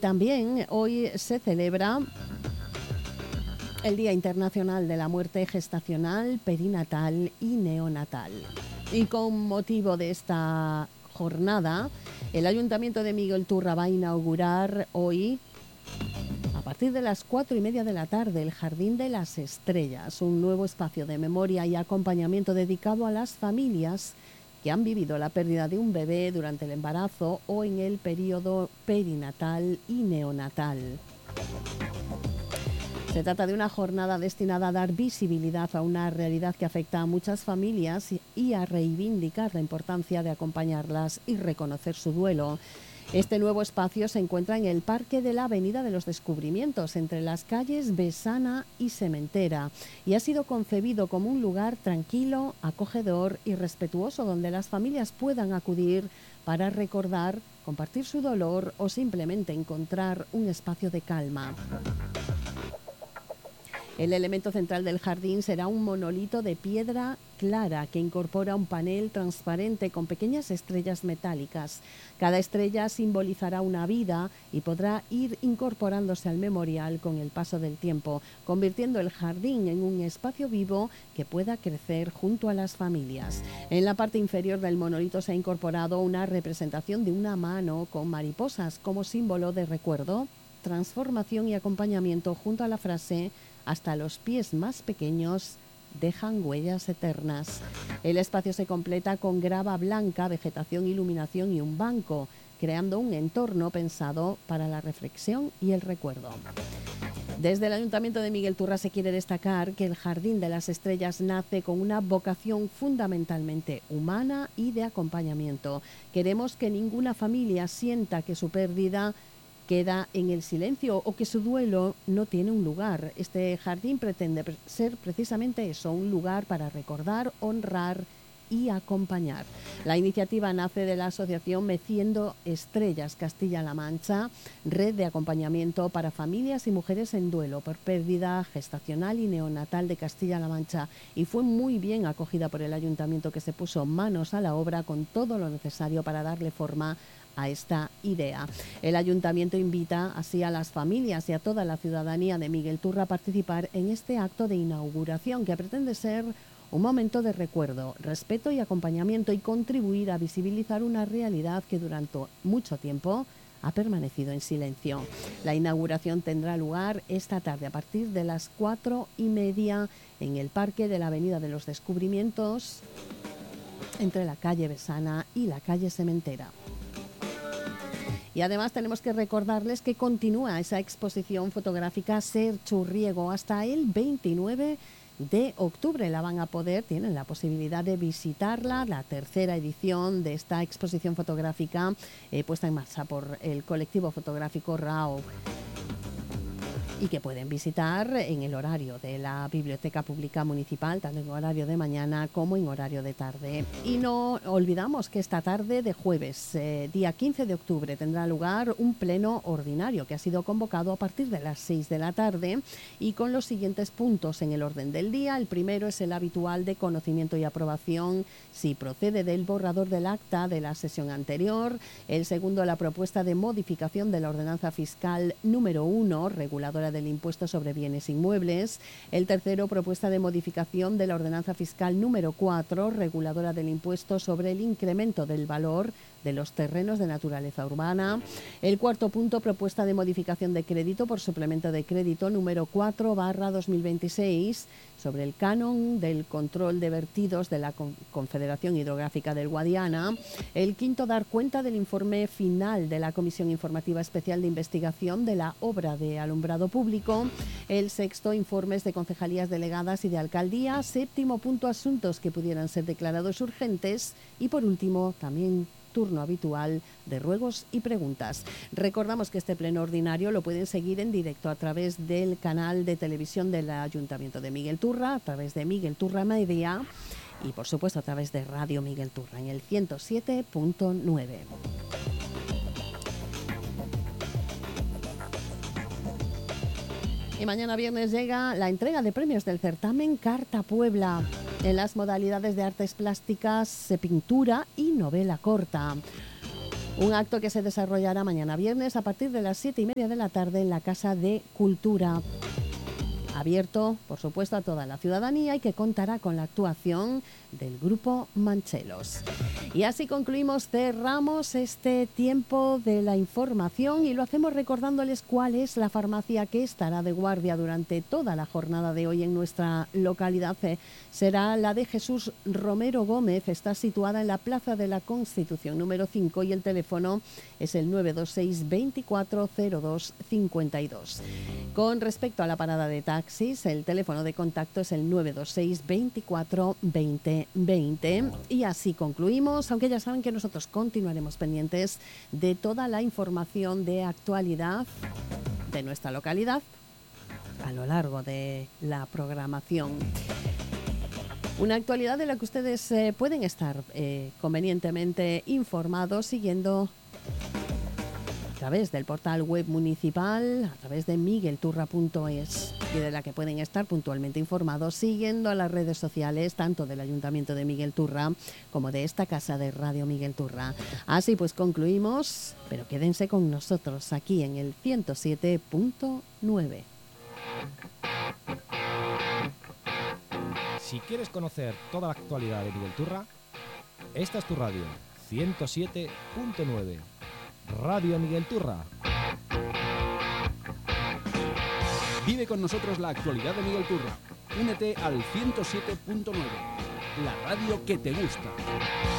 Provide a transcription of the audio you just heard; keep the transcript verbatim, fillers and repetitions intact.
también hoy se celebra el Día Internacional de la Muerte Gestacional, Perinatal y Neonatal. Y con motivo de esta jornada, el Ayuntamiento de Miguel Turra va a inaugurar hoy, a partir de las cuatro y media de la tarde, el Jardín de las Estrellas, un nuevo espacio de memoria y acompañamiento dedicado a las familias que han vivido la pérdida de un bebé durante el embarazo o en el periodo perinatal y neonatal. Se trata de una jornada destinada a dar visibilidad a una realidad que afecta a muchas familias y a reivindicar la importancia de acompañarlas y reconocer su duelo. Este nuevo espacio se encuentra en el Parque de la Avenida de los Descubrimientos, entre las calles Besana y Sementera, y ha sido concebido como un lugar tranquilo, acogedor y respetuoso, donde las familias puedan acudir para recordar, compartir su dolor o simplemente encontrar un espacio de calma. El elemento central del jardín será un monolito de piedra clara que incorpora un panel transparente con pequeñas estrellas metálicas. Cada estrella simbolizará una vida y podrá ir incorporándose al memorial con el paso del tiempo, convirtiendo el jardín en un espacio vivo que pueda crecer junto a las familias. En la parte inferior del monolito se ha incorporado una representación de una mano con mariposas como símbolo de recuerdo, transformación y acompañamiento, junto a la frase: hasta los pies más pequeños dejan huellas eternas. El espacio se completa con grava blanca, vegetación, iluminación y un banco, creando un entorno pensado para la reflexión y el recuerdo. Desde el Ayuntamiento de Miguel Turra se quiere destacar que el Jardín de las Estrellas nace con una vocación fundamentalmente humana y de acompañamiento. Queremos que ninguna familia sienta que su pérdida queda en el silencio o que su duelo no tiene un lugar. Este jardín pretende ser precisamente eso, un lugar para recordar, honrar y acompañar. La iniciativa nace de la asociación Meciendo Estrellas Castilla-La Mancha, red de acompañamiento para familias y mujeres en duelo por pérdida gestacional y neonatal de Castilla-La Mancha, y fue muy bien acogida por el ayuntamiento, que se puso manos a la obra con todo lo necesario para darle forma a esta idea. El ayuntamiento invita así a las familias y a toda la ciudadanía de Miguel Turra a participar en este acto de inauguración, que pretende ser un momento de recuerdo, respeto y acompañamiento, y contribuir a visibilizar una realidad que durante mucho tiempo ha permanecido en silencio. La inauguración tendrá lugar esta tarde a partir de las cuatro y media en el Parque de la Avenida de los Descubrimientos, entre la calle Besana y la calle Sementera. Y además tenemos que recordarles que continúa esa exposición fotográfica Ser Churriego hasta el veintinueve de octubre. La van a poder, tienen la posibilidad de visitarla, la tercera edición de esta exposición fotográfica eh, puesta en marcha por el colectivo fotográfico RAO, y que pueden visitar en el horario de la Biblioteca Pública Municipal, tanto en horario de mañana como en horario de tarde. Y no olvidamos que esta tarde de jueves, eh, día quince de octubre, tendrá lugar un pleno ordinario que ha sido convocado a partir de las seis de la tarde, y con los siguientes puntos en el orden del día. El primero es el habitual de conocimiento y aprobación, si procede del borrador del acta de la sesión anterior. El segundo, la propuesta de modificación de la ordenanza fiscal número uno, reguladora del impuesto sobre bienes inmuebles. El tercero, propuesta de modificación de la ordenanza fiscal número cuatro, reguladora del impuesto sobre el incremento del valor de los terrenos de naturaleza urbana. El cuarto punto, propuesta de modificación de crédito por suplemento de crédito número cuatro barra dos mil veintiséis, sobre el canon del control de vertidos de la Confederación Hidrográfica del Guadiana. El quinto, dar cuenta del informe final de la Comisión Informativa Especial de Investigación de la obra de alumbrado público. El sexto, informes de concejalías delegadas y de alcaldía. Séptimo punto, asuntos que pudieran ser declarados urgentes. Y por último, también turno habitual de ruegos y preguntas. Recordamos que este pleno ordinario lo pueden seguir en directo a través del canal de televisión del Ayuntamiento de Miguel Turra, a través de Miguel Turra Media y, por supuesto, a través de Radio Miguel Turra en el ciento siete punto nueve. Y mañana viernes llega la entrega de premios del certamen Carta Puebla en las modalidades de artes plásticas, pintura y novela corta. Un acto que se desarrollará mañana viernes a partir de las siete y media de la tarde en la Casa de Cultura. Abierto, por supuesto, a toda la ciudadanía y que contará con la actuación del grupo Manchelos. Y así concluimos, cerramos este tiempo de la información y lo hacemos recordándoles cuál es la farmacia que estará de guardia durante toda la jornada de hoy en nuestra localidad. Será la de Jesús Romero Gómez, está situada en la Plaza de la Constitución número cinco y el teléfono es el nueve dos seis, veinticuatro cero dos cincuenta y dos. Con respecto a la parada de taxis, el teléfono de contacto es el nueve dos seis, veinticuatro veinte veinte. Y así concluimos, aunque ya saben que nosotros continuaremos pendientes de toda la información de actualidad de nuestra localidad a lo largo de la programación. Una actualidad de la que ustedes eh, pueden estar eh, convenientemente informados siguiendo a través del portal web municipal, a través de miguelturra punto es, y de la que pueden estar puntualmente informados siguiendo a las redes sociales tanto del Ayuntamiento de Miguelturra como de esta casa de Radio Miguelturra. Así pues concluimos, pero quédense con nosotros aquí en el ciento siete punto nueve. Si quieres conocer toda la actualidad de Miguelturra, esta es tu radio, ciento siete punto nueve. Radio Miguelturra. Vive con nosotros la actualidad de Miguelturra. Únete al ciento siete punto nueve, la radio que te gusta.